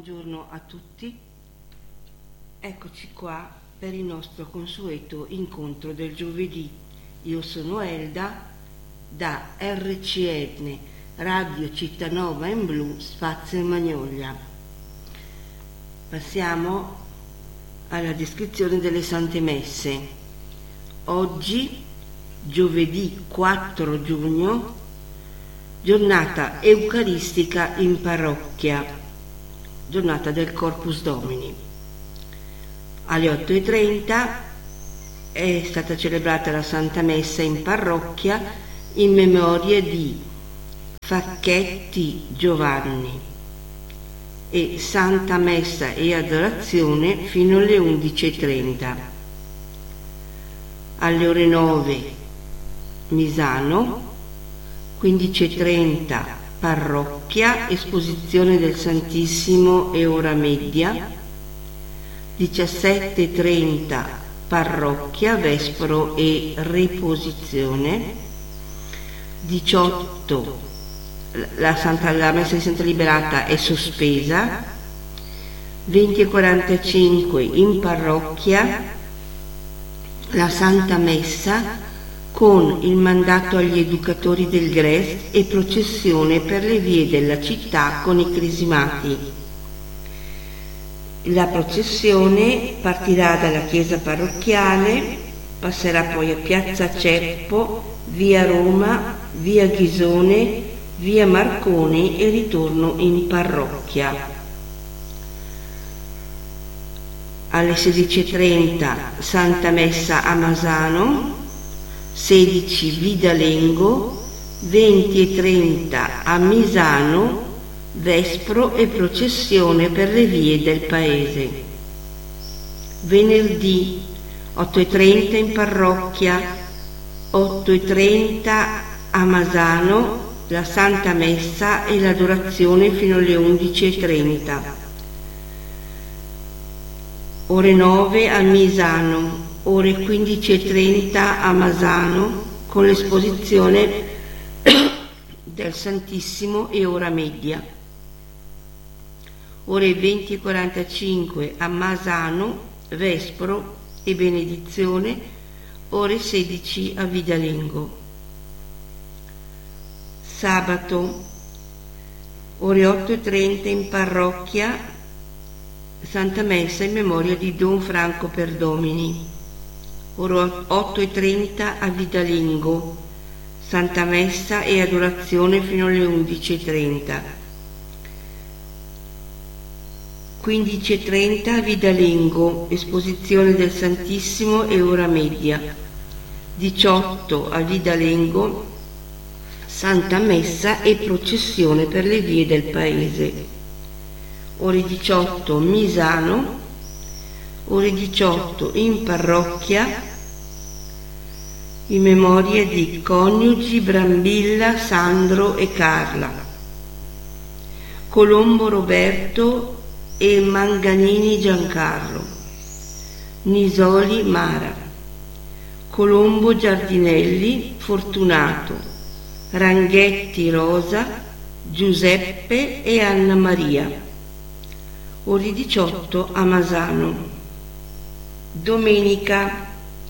Buongiorno a tutti, eccoci qua per il nostro consueto incontro del giovedì. Io sono Elda da RCN, Radio Cittanova in Blu, Spazio Magnolia. Passiamo alla descrizione delle Sante Messe. Oggi, giovedì 4 giugno, giornata eucaristica in parrocchia, giornata del Corpus Domini. Alle 8:30 è stata celebrata la Santa Messa in parrocchia in memoria di Facchetti Giovanni e Santa Messa e Adorazione fino alle 11:30. Alle ore 9 Misano, 15:30 parrocchia, esposizione del Santissimo e ora media, 17:30 parrocchia, vespro e riposizione, 18 la Messa di Santa Liberata è sospesa, 20:45 in parrocchia la Santa Messa con il mandato agli educatori del GRES e processione per le vie della città con i cresimati. La processione partirà dalla chiesa parrocchiale, passerà poi a Piazza Ceppo, via Roma, via Ghisone, via Marconi e ritorno in parrocchia. Alle 16:30 Santa Messa a Masano, 16 Vidalengo, 20:30 a Misano, vespro e processione per le vie del paese. Venerdì 8:30 in parrocchia, 8:30 a Masano, la Santa Messa e l'adorazione fino alle 11:30. Ore 9 a Misano, ore 15:30 a Masano con l'esposizione del Santissimo e ora media. Ore 20:45 a Masano, vespro e benedizione, ore 16 a Vidalengo. Sabato, ore 8:30 in parrocchia, Santa Messa in memoria di Don Franco Perdomini. Ore 8:30 a Vidalengo, Santa Messa e adorazione fino alle 11:30. 15:30 a Vidalengo, esposizione del Santissimo e ora media. 18 a Vidalengo, Santa Messa e processione per le vie del paese. Ore 18 Misano, ore 18 in parrocchia in memoria di coniugi Brambilla, Sandro e Carla, Colombo Roberto e Manganini Giancarlo, Nisoli Mara, Colombo Giardinelli Fortunato, Ranghetti Rosa, Giuseppe e Anna Maria. Ore 18 a Masano. Domenica,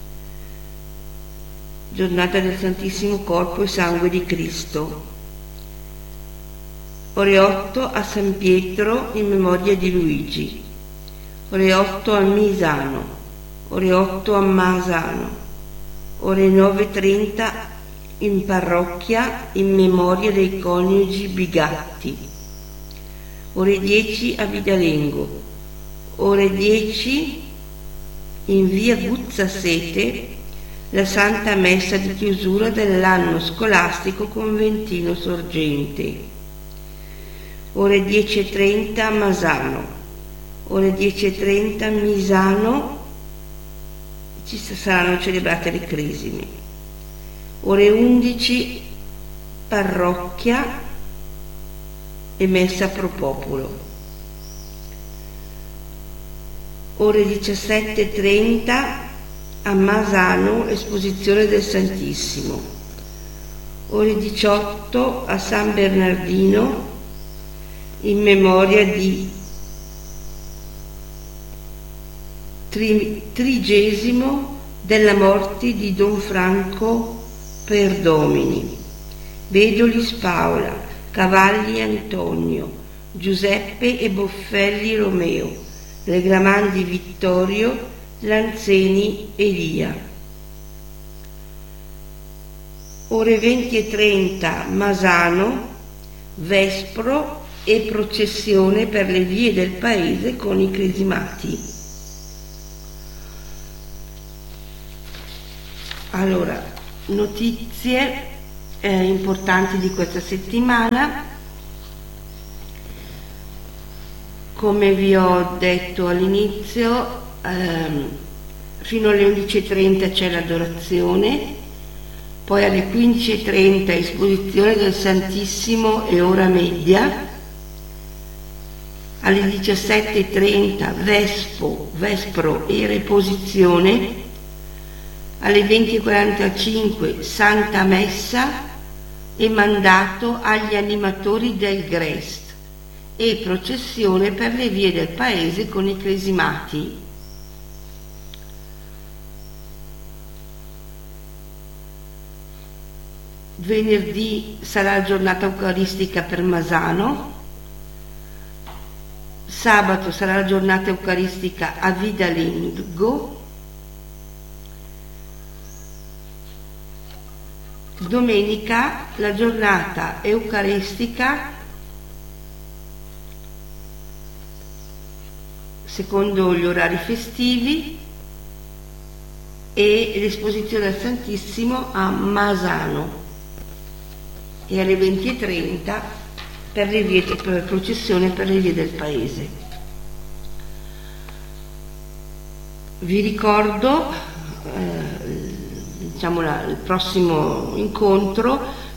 giornata del Santissimo Corpo e Sangue di Cristo. Ore 8 a San Pietro in memoria di Luigi. Ore 8 a Misano. Ore 8 a Masano. Ore 9:30 in parrocchia in memoria dei coniugi Bigatti. Ore 10 a Vidalengo. Ore 10 in via Guzzasete la Santa Messa di chiusura dell'anno scolastico conventino sorgente. Ore 10:30 a Masano. Ore 10:30 a Misano ci saranno celebrate le cresime. Ore 11 parrocchia e messa pro popolo. Ore 17:30 a Masano, esposizione del Santissimo. Ore 18 a San Bernardino in memoria di trigesimo della morte di Don Franco Perdomini, Bedolis Paola, Cavalli Antonio, Giuseppe e Boffelli Romeo, Legramandi Vittorio, Lanzeni Elia. Ore 20:30 Masano, Vespro e processione per le vie del paese con i cresimati. Allora, notizie importanti di questa settimana. Come vi ho detto all'inizio, fino alle 11:30 c'è l'adorazione, poi alle 15:30 esposizione del Santissimo e ora media, alle 17:30 Vespro e reposizione, alle 20:45 Santa Messa e mandato agli animatori del Grest e processione per le vie del paese con i cresimati. Venerdì sarà la giornata eucaristica per Masano, sabato sarà la giornata eucaristica a Vidalengo, domenica la giornata eucaristica secondo gli orari festivi e l'esposizione al Santissimo a Masano, e alle 20:30 per la processione per le vie del paese. Vi ricordo il prossimo incontro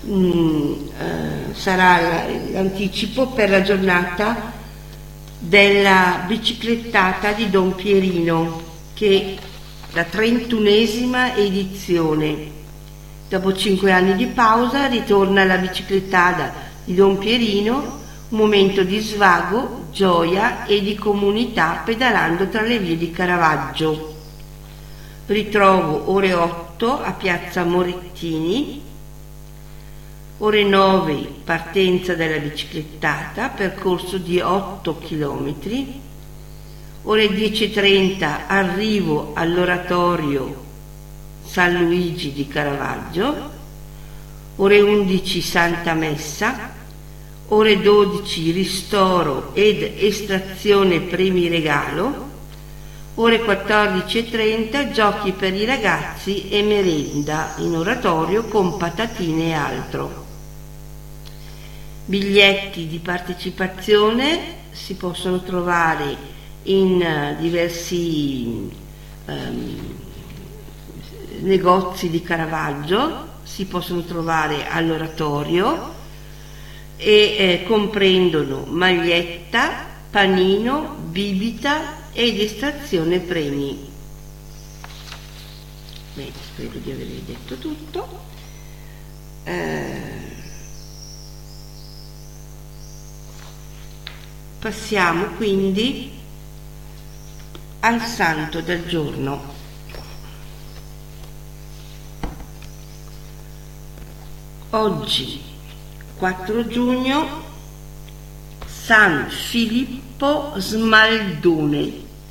sarà l'anticipo per la giornata della biciclettata di Don Pierino, che la 31esima edizione. Dopo 5 anni di pausa ritorna la biciclettata di Don Pierino, un momento di svago, gioia e di comunità pedalando tra le vie di Caravaggio. Ritrovo ore 8 a Piazza Morettini, ore 9 partenza della biciclettata, percorso di 8 km, ore 10:30 arrivo all'oratorio San Luigi di Caravaggio, ore 11 Santa Messa, ore 12 ristoro ed estrazione premi regalo, ore 14:30 giochi per i ragazzi e merenda in oratorio con patatine e altro. Biglietti di partecipazione si possono trovare in diversi negozi di Caravaggio, si possono trovare all'oratorio e comprendono maglietta, panino, bibita ed estrazione premi. Bene, spero di avervi detto tutto. Passiamo quindi al santo del giorno. Oggi 4 giugno San Filippo Smaldone,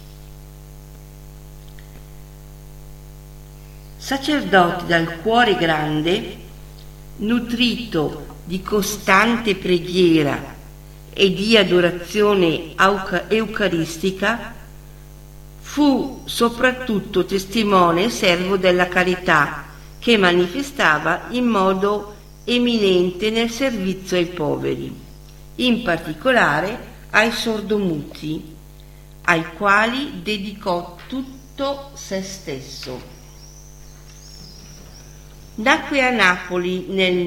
sacerdote dal cuore grande, nutrito di costante preghiera e di adorazione eucaristica, fu soprattutto testimone e servo della carità che manifestava in modo eminente nel servizio ai poveri, in particolare ai sordomuti, ai quali dedicò tutto se stesso. Nacque a Napoli nel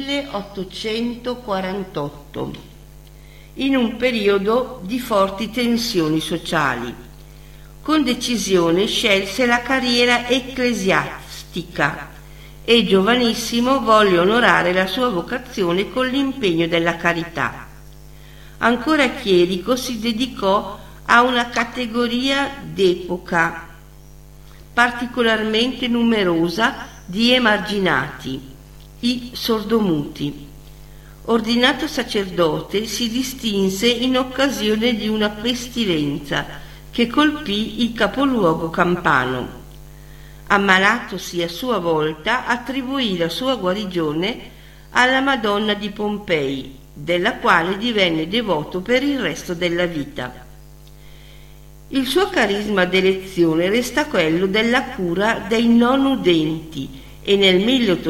1848, in un periodo di forti tensioni sociali. Con decisione scelse la carriera ecclesiastica e giovanissimo volle onorare la sua vocazione con l'impegno della carità. Ancora chierico si dedicò a una categoria d'epoca particolarmente numerosa di emarginati, i sordomuti. Ordinato sacerdote, si distinse in occasione di una pestilenza che colpì il capoluogo campano. Ammalatosi a sua volta, attribuì la sua guarigione alla Madonna di Pompei, della quale divenne devoto per il resto della vita. Il suo carisma d'elezione resta quello della cura dei non udenti e nel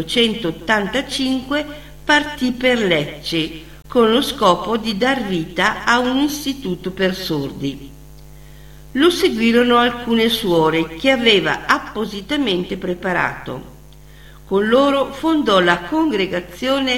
1885 partì per Lecce con lo scopo di dar vita a un istituto per sordi. Lo seguirono alcune suore che aveva appositamente preparato. Con loro fondò la congregazione